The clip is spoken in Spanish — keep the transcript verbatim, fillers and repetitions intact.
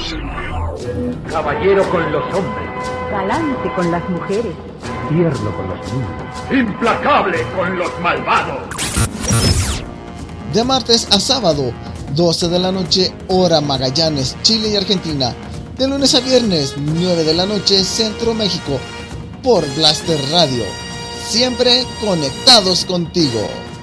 niños. Caballero con los hombres. Galante con las mujeres. Tierno con los niños. Implacable con los malvados. De martes a sábado, doce de la noche, hora Magallanes, Chile y Argentina. De lunes a viernes, nueve de la noche, Centro México. Por Blaster Radio. Siempre conectados contigo.